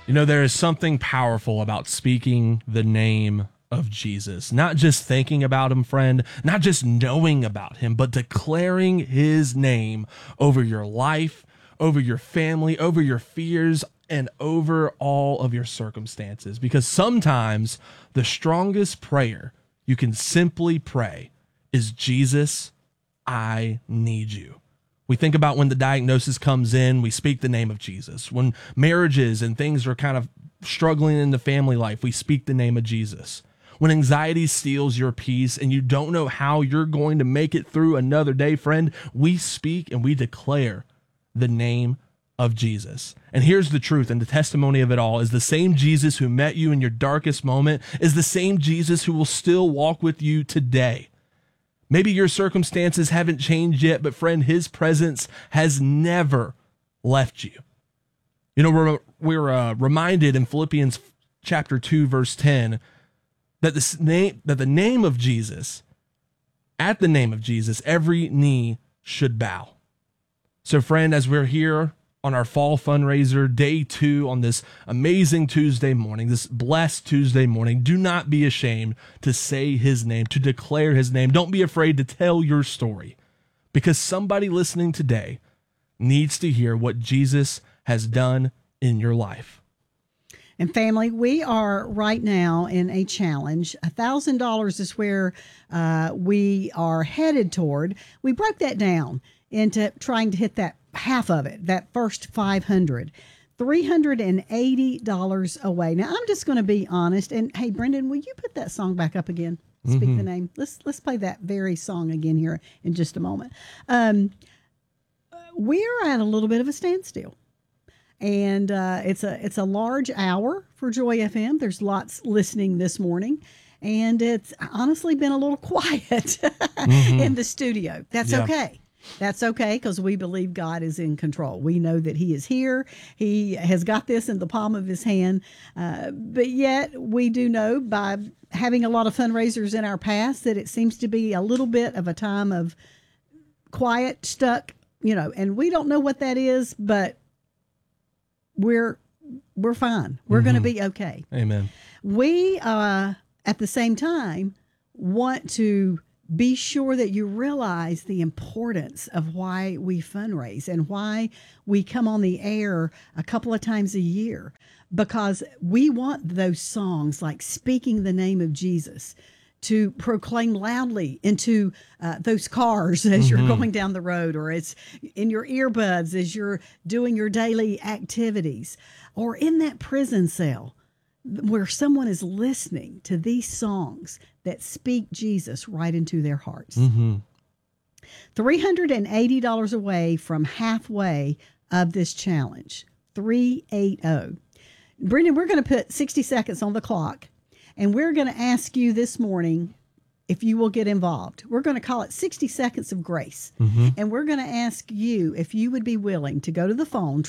You know, there is something powerful about speaking the name of Jesus, not just thinking about him, friend, not just knowing about him, but declaring his name over your life, over your family, over your fears, and over all of your circumstances. Because sometimes the strongest prayer you can simply pray is, Jesus, I need you. We think about when the diagnosis comes in, we speak the name of Jesus. When marriages and things are kind of struggling in the family life, we speak the name of Jesus. When anxiety steals your peace and you don't know how you're going to make it through another day, friend, we speak and we declare the name of Jesus. And here's the truth, and the testimony of it all is the same Jesus who met you in your darkest moment is the same Jesus who will still walk with you today. Maybe your circumstances haven't changed yet, but friend, his presence has never left you. You know, we're reminded in Philippians chapter 2, verse 10, that the name of Jesus, at the name of Jesus, every knee should bow. So friend, as we're here on our fall fundraiser, day 2 on this amazing Tuesday morning, this blessed Tuesday morning, do not be ashamed to say his name, to declare his name. Don't be afraid to tell your story, because somebody listening today needs to hear what Jesus has done in your life. And family, we are right now in a challenge. $1,000 is where we are headed toward. We broke that down into trying to hit that half of it, that first 500, $380 away. Now, I'm just going to be honest. And hey, Brendan, will you put that song back up again? Speak the name. Let's play that very song again here in just a moment. We're at a little bit of a standstill. And it's a large hour for Joy FM. There's lots listening this morning. And it's honestly been a little quiet in the studio. That's okay. That's okay, because we believe God is in control. We know that he is here. He has got this in the palm of his hand. But yet we do know by having a lot of fundraisers in our past that it seems to be a little bit of a time of quiet, stuck, and we don't know what that is, but we're fine. We're going to be okay. Amen. We, at the same time, want to be sure that you realize the importance of why we fundraise and why we come on the air a couple of times a year, because we want those songs like Speaking the Name of Jesus to proclaim loudly into those cars as you're going down the road, or it's in your earbuds as you're doing your daily activities, or in that prison cell where someone is listening to these songs that speak Jesus right into their hearts. $380 away from halfway of this challenge. 380. Brendan, we're going to put 60 seconds on the clock, and we're going to ask you this morning if you will get involved. We're going to call it 60 Seconds of Grace. And we're going to ask you if you would be willing to go to the phone,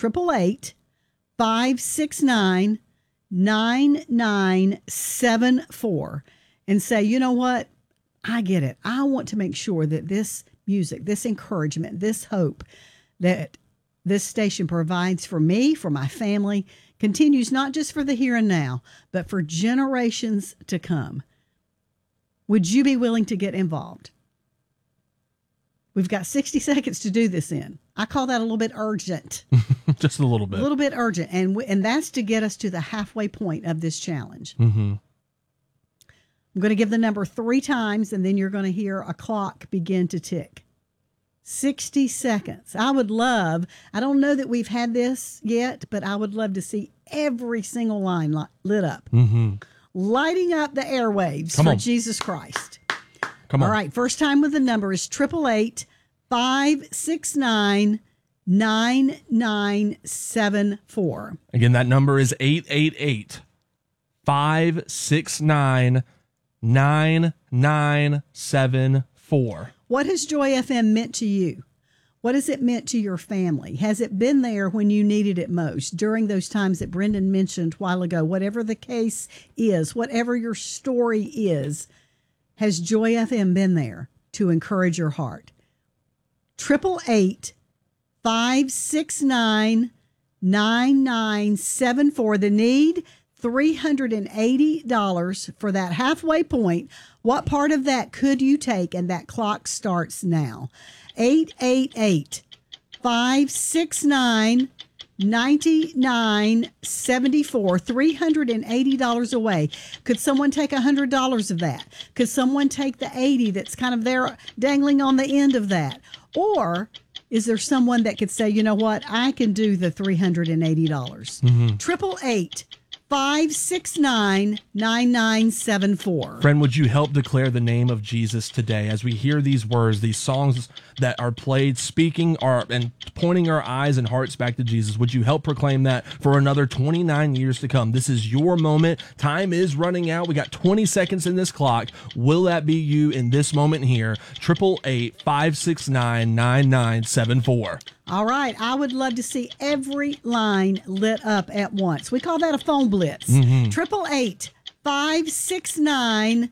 888-569-9974, and say, you know what? I get it. I want to make sure that this music, this encouragement, this hope that this station provides for me, for my family, continues not just for the here and now, but for generations to come. Would you be willing to get involved? We've got 60 seconds to do this in. I call that a little bit urgent. Just a little bit. A little bit urgent. And that's to get us to the halfway point of this challenge. Mm-hmm. I'm going to give the number 3 times, and then you're going to hear a clock begin to tick. 60 seconds. I don't know that we've had this yet, but I would love to see every single line lit up. Mm-hmm. Lighting up the airwaves for Jesus Christ. Come on. All right, first time with the number is 888-569-9974. Again, that number is 888-569-9974. What has Joy FM meant to you? What has it meant to your family? Has it been there when you needed it most, during those times that Brendan mentioned a while ago? Whatever the case is, whatever your story is, has Joy FM been there to encourage your heart? 888-569-9974. 9974. The need, $380 for that halfway point. What part of that could you take? And that clock starts now. 888-569-9974. $380 away. Could someone take $100 of that? Could someone take the 80 that's kind of there dangling on the end of that? Or is there someone that could say, you know what, I can do the $380? 888-569-9974. Friend, would you help declare the name of Jesus today as we hear these words, these songs that are played, speaking and pointing our eyes and hearts back to Jesus? Would you help proclaim that for another 29 years to come? This is your moment. Time is running out. We got 20 seconds in this clock. Will that be you in this moment here? 888-569-9974. All right. I would love to see every line lit up at once. We call that a phone blitz. 888-569-9974.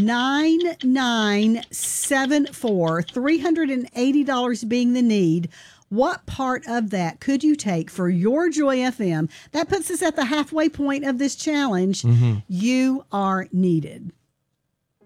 $380 being the need. What part of that could you take for your Joy FM? That puts us at the halfway point of this challenge. You are needed.